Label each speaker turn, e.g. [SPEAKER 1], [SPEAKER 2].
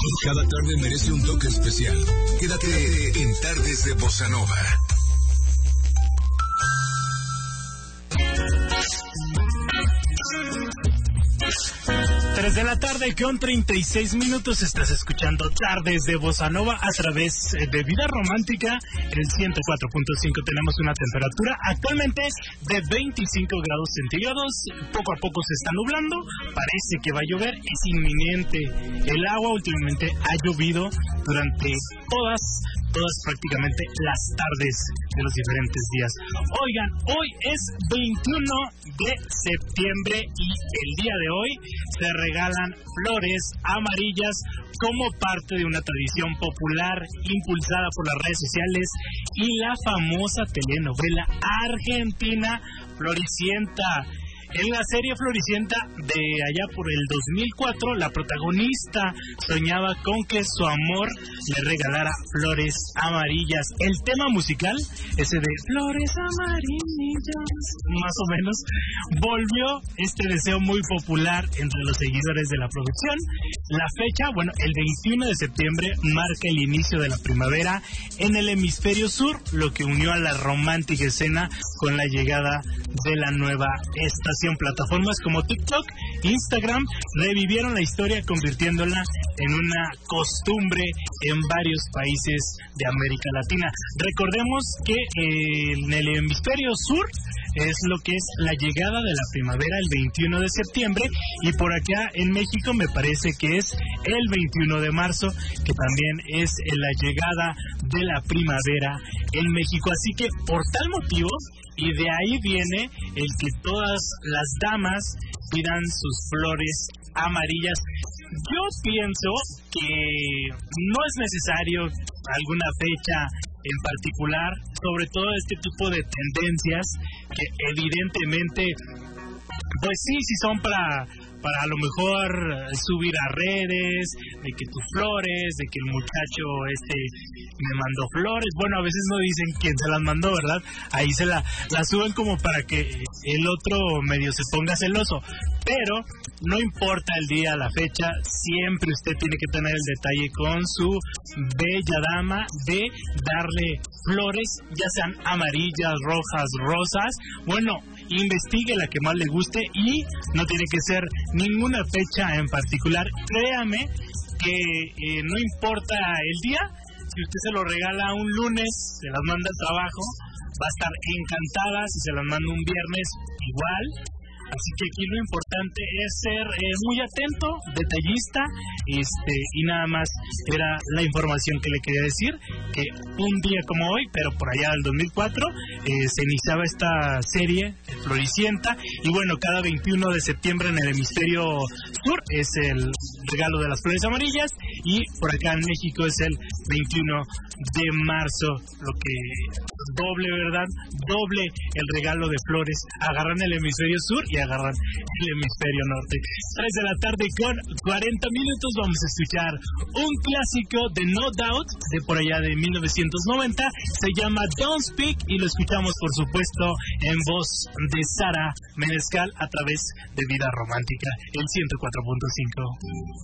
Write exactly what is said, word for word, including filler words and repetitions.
[SPEAKER 1] Cada tarde merece un toque especial. Quédate en Tardes de Bossa Nova.
[SPEAKER 2] tres de la tarde con treinta y seis minutos, estás escuchando Tardes de Bossa Nova a través de Vida Romántica. En el ciento cuatro punto cinco tenemos una temperatura actualmente de veinticinco grados centígrados. Poco a poco se está nublando, parece que va a llover, es inminente el agua. Últimamente ha llovido durante todas, todas prácticamente las tardes de los diferentes días. Oigan, hoy es veintiuno de septiembre y el día de hoy se regalan flores amarillas como parte de una tradición popular impulsada por las redes sociales y la famosa telenovela argentina Floricienta. En la serie Floricienta de allá por el dos mil cuatro, la protagonista soñaba con que su amor le regalara flores amarillas. El tema musical, ese de flores amarillas, más o menos, volvió este deseo muy popular entre los seguidores de la producción. La fecha, bueno, el veintiuno de septiembre marca el inicio de la primavera en el hemisferio sur, lo que unió a la romántica escena con la llegada de la nueva estación. Plataformas como TikTok, Instagram revivieron la historia convirtiéndola en una costumbre en varios países de América Latina. Recordemos que eh, en el hemisferio sur es lo que es la llegada de la primavera el veintiuno de septiembre y por acá en México me parece que es el veintiuno de marzo, que también es la llegada de la primavera en México. Así que por tal motivo, y de ahí viene el que todas las damas pidan sus flores amarillas. Yo pienso que no es necesario alguna fecha en particular, sobre todo este tipo de tendencias que evidentemente, pues sí, sí son para... para a lo mejor subir a redes, de que tus flores, de que el muchacho este me mandó flores. Bueno, a veces no dicen quién se las mandó, ¿verdad? Ahí se la, la suben como para que el otro medio se ponga celoso. Pero no importa el día, la fecha, siempre usted tiene que tener el detalle con su bella dama de darle flores, ya sean amarillas, rojas, rosas. Bueno, investigue la que más le guste y no tiene que ser ninguna fecha en particular. Créame que eh, no importa el día, si usted se lo regala un lunes, se las manda al trabajo, va a estar encantada. Si se las manda un viernes, igual. Así que aquí lo importante es ser eh, muy atento, detallista, este, y nada más era la información que le quería decir, que un día como hoy, pero por allá del dos mil cuatro, eh, se iniciaba esta serie, Floricienta, y bueno, cada veintiuno de septiembre en el hemisferio sur es el regalo de las flores amarillas, y por acá en México es el veintiuno de marzo, lo que doble, ¿verdad? Doble el regalo de flores. Agarran el hemisferio sur y agarran el hemisferio norte. tres de la tarde con cuarenta minutos, vamos a escuchar un clásico de No Doubt, de por allá de mil novecientos noventa, se llama Don't Speak, y lo escuchamos por supuesto en voz de Sara Menescal a través de Vida Romántica, el ciento cuatro punto cinco.